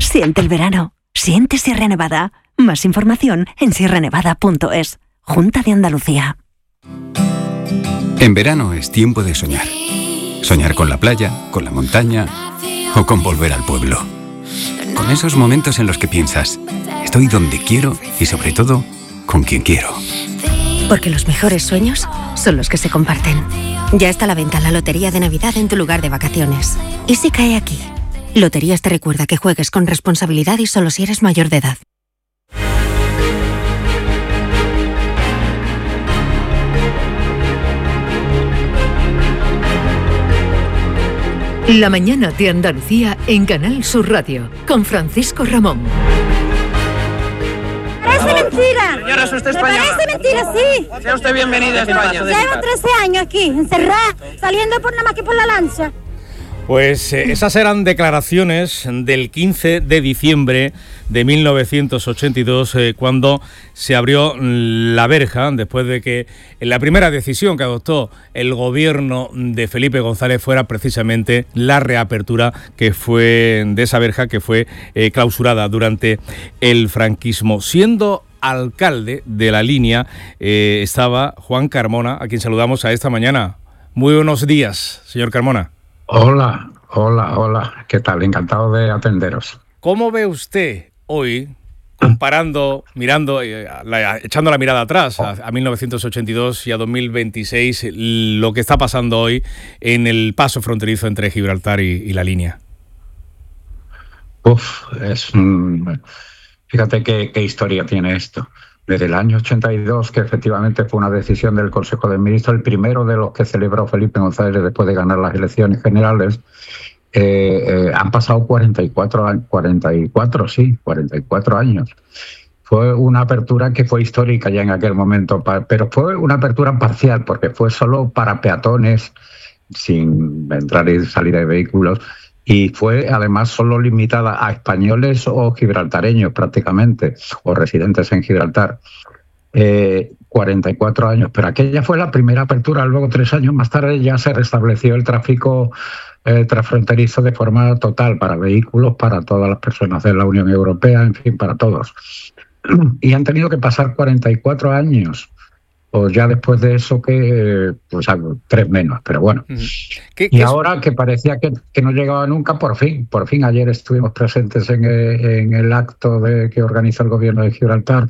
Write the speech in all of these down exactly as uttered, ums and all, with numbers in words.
Siente el verano. Siente Sierra Nevada. Más información en sierra nevada punto es. Junta de Andalucía. En verano es tiempo de soñar. Soñar con la playa, con la montaña o con volver al pueblo. Con esos momentos en los que piensas, estoy donde quiero y sobre todo, con quien quiero. Porque los mejores sueños son los que se comparten. Ya está a la venta la Lotería de Navidad en tu lugar de vacaciones. ¿Y si cae aquí? Loterías te recuerda que juegues con responsabilidad y solo si eres mayor de edad. La mañana de Andalucía en Canal Sur Radio, con Francisco Ramón. ¡Parece mentira! Señora, ¿es usted ¿Me española? parece mentira, sí! Sea usted bienvenida a España. Llevo trece años aquí, encerrada, saliendo por nada más que por la lancha. Pues eh, esas eran declaraciones del quince de diciembre de mil novecientos ochenta y dos, eh, cuando se abrió la verja, después de que la primera decisión que adoptó el gobierno de Felipe González fuera precisamente la reapertura que fue de esa verja que fue eh, clausurada durante el franquismo. Siendo alcalde de La Línea eh, estaba Juan Carmona, a quien saludamos a esta mañana. Muy buenos días, señor Carmona. Hola, hola, hola, ¿qué tal? Encantado de atenderos. ¿Cómo ve usted hoy, comparando, mirando, eh, la, echando la mirada atrás a, a mil novecientos ochenta y dos y a dos mil veintiséis, lo que está pasando hoy en el paso fronterizo entre Gibraltar y, y La Línea? Uf, es... Mm, fíjate qué, qué historia tiene esto. Desde el año ochenta y dos, que efectivamente fue una decisión del Consejo de Ministros, el primero de los que celebró Felipe González después de ganar las elecciones generales, eh, eh, han pasado cuarenta y cuatro años, cuarenta y cuatro, sí, cuarenta y cuatro años. Fue una apertura que fue histórica ya en aquel momento, pero fue una apertura parcial, porque fue solo para peatones, sin entrar y salir de vehículos, y fue además solo limitada a españoles o gibraltareños prácticamente, o residentes en Gibraltar. Eh, cuarenta y cuatro años, pero aquella fue la primera apertura. Luego, tres años más tarde, ya se restableció el tráfico eh, transfronterizo de forma total para vehículos, para todas las personas de la Unión Europea, en fin, para todos. Y han tenido que pasar cuarenta y cuatro años, o ya después de eso que, pues tres menos, pero bueno. ¿Qué, qué y ahora es? Que parecía que, que no llegaba nunca, por fin, por fin ayer estuvimos presentes en, en el acto de, que organizó el gobierno de Gibraltar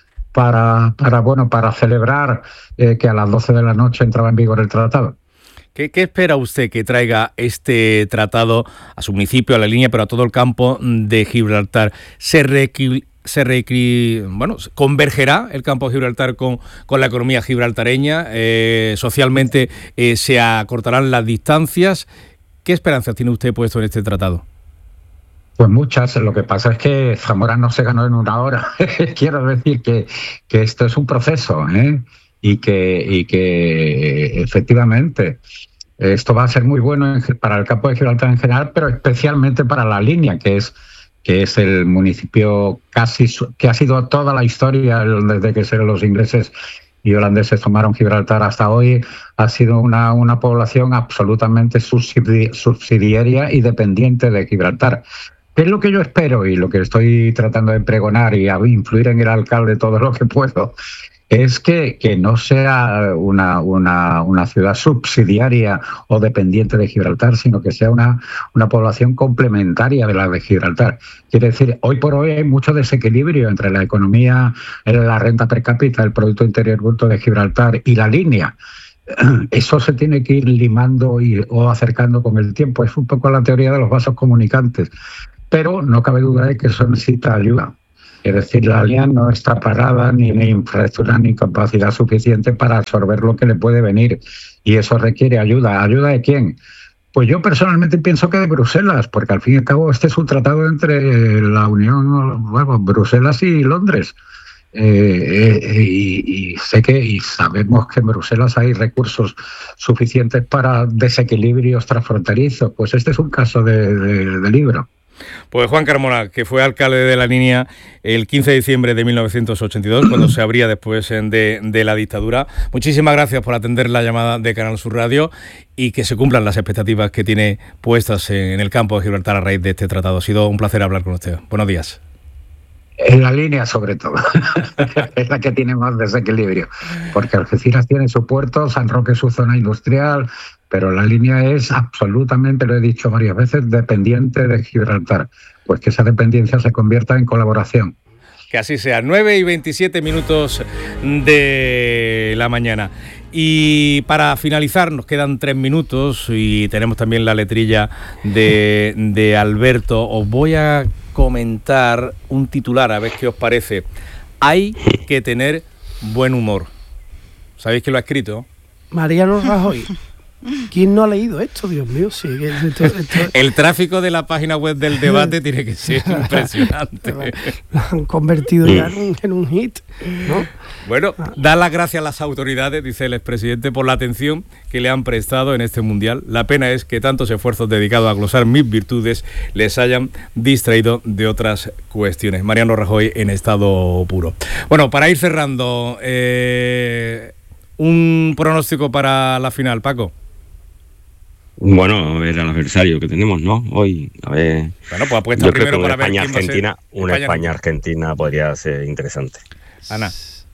para, para, bueno, para celebrar eh, que a las doce de la noche entraba en vigor el tratado. ¿Qué, ¿Qué espera usted que traiga este tratado a su municipio, a La Línea, pero a todo el campo de Gibraltar? ¿Se reequilibra? Se reequil... bueno, convergerá el campo de Gibraltar con, con la economía gibraltareña, eh, socialmente eh, se acortarán las distancias. ¿Qué esperanzas tiene usted puesto en este tratado? Pues muchas. Lo que pasa es que Zamora no se ganó en una hora. Quiero decir que, que esto es un proceso, ¿eh? y, que, y que efectivamente esto va a ser muy bueno en, para el campo de Gibraltar en general, pero especialmente para La Línea, que es que es el municipio casi que ha sido toda la historia desde que los ingleses y holandeses tomaron Gibraltar hasta hoy, ha sido una, una población absolutamente subsidi- subsidiaria y dependiente de Gibraltar. ¿Qué es lo que yo espero y lo que estoy tratando de pregonar y a influir en el alcalde todo lo que puedo? Es que, que no sea una, una, una ciudad subsidiaria o dependiente de Gibraltar, sino que sea una, una población complementaria de la de Gibraltar. Quiere decir, hoy por hoy hay mucho desequilibrio entre la economía, la renta per cápita, el Producto Interior Bruto de Gibraltar y La Línea. Eso se tiene que ir limando y, o acercando con el tiempo. Es un poco la teoría de los vasos comunicantes. Pero no cabe duda de que eso necesita ayuda. Es decir, la línea no está parada, ni en infraestructura ni capacidad suficiente para absorber lo que le puede venir. Y eso requiere ayuda. ¿Ayuda de quién? Pues yo personalmente pienso que de Bruselas, porque al fin y al cabo este es un tratado entre la Unión, bueno, Bruselas y Londres. Eh, eh, y, y sé que y sabemos que en Bruselas hay recursos suficientes para desequilibrios transfronterizos. Pues este es un caso de, de, de libro. Pues Juan Carmona, que fue alcalde de La Línea el quince de diciembre de mil novecientos ochenta y dos, cuando se abría después de, de la dictadura. Muchísimas gracias por atender la llamada de Canal Sur Radio y que se cumplan las expectativas que tiene puestas en el campo de Gibraltar a raíz de este tratado. Ha sido un placer hablar con usted. Buenos días. En La Línea, sobre todo, es la que tiene más desequilibrio, porque Algeciras tiene su puerto, San Roque su zona industrial, pero La Línea es absolutamente, lo he dicho varias veces, dependiente de Gibraltar. Pues que esa dependencia se convierta en colaboración. Que así sea. nueve y veintisiete minutos de la mañana. Y para finalizar, nos quedan tres minutos y tenemos también la letrilla de, de Alberto. Os voy a comentar un titular, a ver qué os parece. Hay que tener buen humor. ¿Sabéis quién lo ha escrito? Mariano Rajoy. ¿Quién no ha leído esto? Dios mío, sí. Esto, esto... El tráfico de la página web del Debate tiene que ser impresionante. Lo han convertido ya en un, en un hit, ¿no? Bueno, da las gracias a las autoridades, dice el expresidente, por la atención que le han prestado en este mundial. La pena es que tantos esfuerzos dedicados a glosar mis virtudes les hayan distraído de otras cuestiones. Mariano Rajoy en estado puro. Bueno, para ir cerrando, eh, un pronóstico para la final, Paco. Bueno, a ver el adversario que tenemos, ¿no? Hoy, a ver... Bueno, pues apuesta yo primero creo que para una ver España-Argentina, una España España-Argentina podría ser interesante. Ana.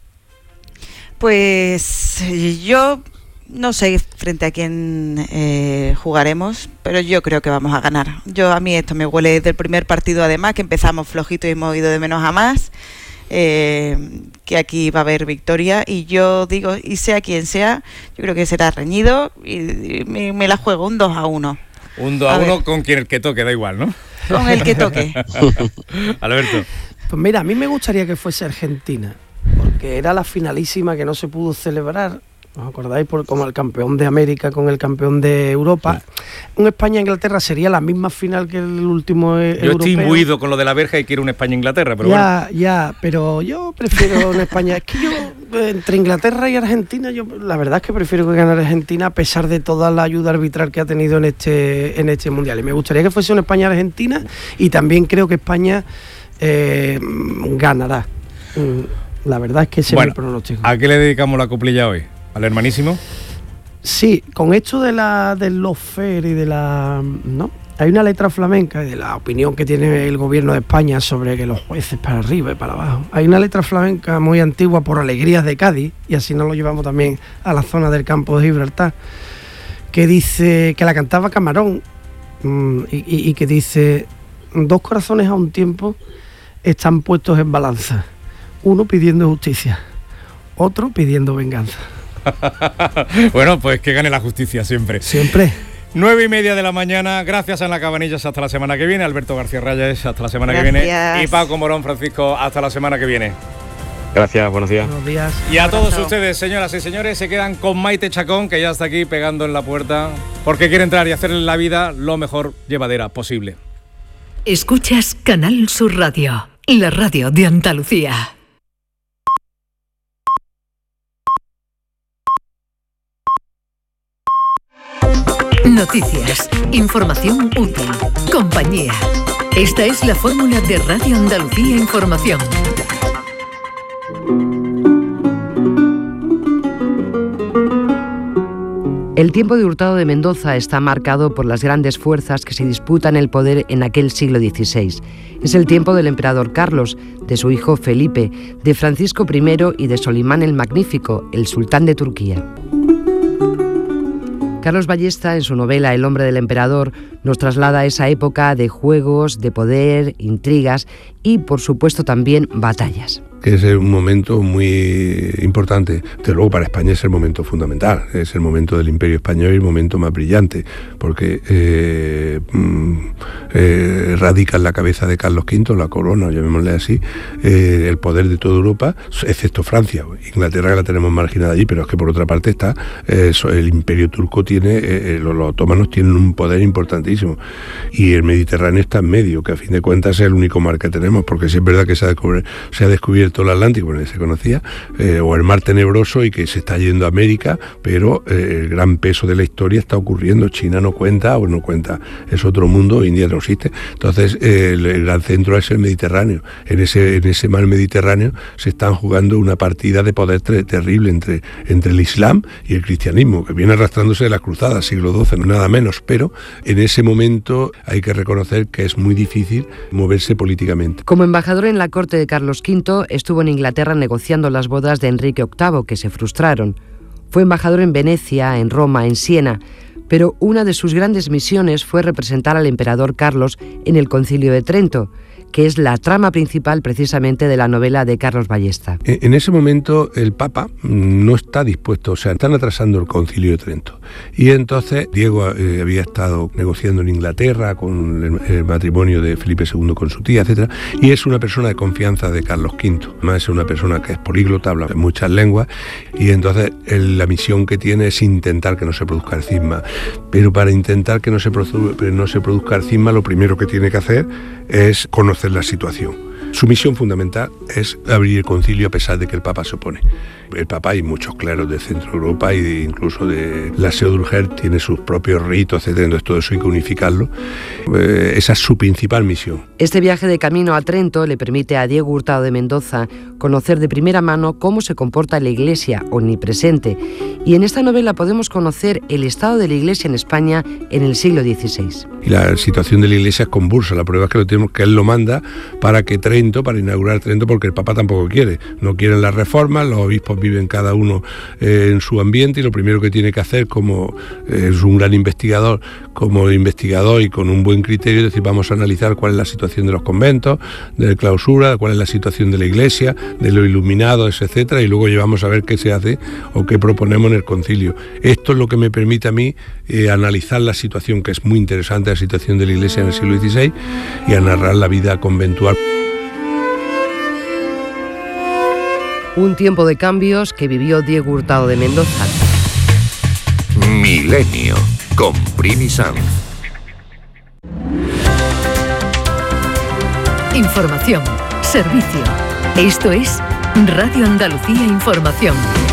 Pues yo no sé frente a quién eh, jugaremos, pero yo creo que vamos a ganar. Yo A mí esto me huele desde el primer partido, además, que empezamos flojito y hemos ido de menos a más. Eh, que aquí va a haber victoria y yo digo, y sea quien sea, yo creo que será reñido y, y me, me la juego un dos a uno. Un dos a uno con quien el que toque, da igual, ¿no? Con el que toque. Alberto. Pues mira, a mí me gustaría que fuese Argentina, porque era la finalísima que no se pudo celebrar. ¿Os acordáis? Por, como el campeón de América con el campeón de Europa. Sí. Un España-Inglaterra sería la misma final que el último eh, Yo europeo. Estoy imbuido con lo de la verja y quiero un España-Inglaterra, pero ya, bueno. Ya, pero yo prefiero una España. Es que yo, entre Inglaterra y Argentina, yo la verdad es que prefiero que gane Argentina a pesar de toda la ayuda arbitral que ha tenido en este, en este Mundial. Y me gustaría que fuese una España-Argentina y también creo que España eh, ganará. La verdad es que ese bueno, es mi pronóstico. ¿A qué le dedicamos la coplilla hoy? ¿Al hermanísimo? Sí, con esto de la del lawfare y de la... ¿no? Hay una letra flamenca y de la opinión que tiene el gobierno de España sobre que los jueces para arriba y para abajo. Hay una letra flamenca muy antigua por Alegrías de Cádiz, y así nos lo llevamos también a la zona del campo de Gibraltar, que dice, que la cantaba Camarón, mmm, y, y, y que dice: dos corazones a un tiempo están puestos en balanza, uno pidiendo justicia, otro pidiendo venganza. Bueno, pues que gane la justicia siempre. Siempre. Nueve y media de la mañana. Gracias, Ana Cabanillas. Hasta la semana que viene. Alberto García Reyes, hasta la semana Gracias. que viene. Y Paco Morón Francisco, hasta la semana que viene. Gracias, buenos días. Buenos días. Y a todos ustedes, señoras y señores, se quedan con Maite Chacón, que ya está aquí pegando en la puerta, porque quiere entrar y hacerle la vida lo mejor llevadera posible. Escuchas Canal Sur Radio, la radio de Andalucía. Noticias, información útil, compañía. Esta es la fórmula de Radio Andalucía Información. El tiempo de Hurtado de Mendoza está marcado por las grandes fuerzas que se disputan el poder en aquel siglo dieciséis. Es el tiempo del emperador Carlos, de su hijo Felipe, de Francisco primero y de Solimán el Magnífico, el sultán de Turquía. Carlos Ballesta, en su novela El hombre del emperador, nos traslada a esa época de juegos, de poder, intrigas y, por supuesto, también batallas. Que es un momento muy importante. Desde luego para España es el momento fundamental, es el momento del Imperio Español y el momento más brillante, porque eh, eh, radica en la cabeza de Carlos quinto, la corona, llamémosle así, eh, el poder de toda Europa, excepto Francia. Inglaterra, que la tenemos marginada allí, pero es que por otra parte está eh, el Imperio turco, tiene eh, los, los otomanos tienen un poder importantísimo, y el Mediterráneo está en medio, que a fin de cuentas es el único mar que tenemos, porque sí es verdad que se ha descubierto, se ha descubierto descubierto el Atlántico, porque se conocía, eh, o el Mar Tenebroso, y que se está yendo a América, pero eh, el gran peso de la historia está ocurriendo. China no cuenta, o no cuenta, es otro mundo, India no existe. Entonces, eh, el, el gran centro es el Mediterráneo. En ese, en ese mar Mediterráneo se están jugando una partida de poder tre- terrible entre, entre el Islam y el cristianismo, que viene arrastrándose de las cruzadas, siglo doce, no nada menos, pero en ese momento hay que reconocer que es muy difícil moverse políticamente. Como embajador en la corte de Carlos quinto, estuvo en Inglaterra negociando las bodas de Enrique octavo, que se frustraron. Fue embajador en Venecia, en Roma, en Siena, pero una de sus grandes misiones fue representar al emperador Carlos en el Concilio de Trento, que es la trama principal precisamente de la novela de Carlos Ballesta. En ese momento el Papa no está dispuesto, o sea, están atrasando el Concilio de Trento. Y entonces Diego eh, había estado negociando en Inglaterra con el, el matrimonio de Felipe segundo con su tía, etcétera, y es una persona de confianza de Carlos quinto. Además es una persona que es políglota, habla muchas lenguas, y entonces el, la misión que tiene es intentar que no se produzca el cisma. Pero para intentar que no se, produ- no se produzca el cisma, lo primero que tiene que hacer es conocer la situación. Su misión fundamental es abrir el concilio a pesar de que el Papa se opone. El Papa y muchos cleros de Centro Europa y de, incluso de la Seu d'Urgell tiene sus propios ritos, etcétera. Entonces todo eso hay que unificarlo. Eh, esa es su principal misión. Este viaje de camino a Trento le permite a Diego Hurtado de Mendoza conocer de primera mano cómo se comporta la Iglesia omnipresente. Y en esta novela podemos conocer el estado de la Iglesia en España en el siglo dieciséis. Y la situación de la Iglesia es convulsa. La prueba es que lo tenemos, que él lo manda para que Trento, para inaugurar Trento, porque el Papa tampoco quiere. No quieren las reformas, los obispos viven cada uno eh, en su ambiente, y lo primero que tiene que hacer, como eh, es un gran investigador, como investigador y con un buen criterio, es decir, vamos a analizar cuál es la situación de los conventos, de la clausura, cuál es la situación de la Iglesia, de los iluminados, etcétera, y luego llevamos a ver qué se hace o qué proponemos en el concilio. Esto es lo que me permite a mí eh, analizar la situación, que es muy interesante, la situación de la Iglesia en el siglo dieciséis, y a narrar la vida conventual. Un tiempo de cambios que vivió Diego Hurtado de Mendoza. Milenio con Primi Sanz. Información, servicio. Esto es Radio Andalucía Información.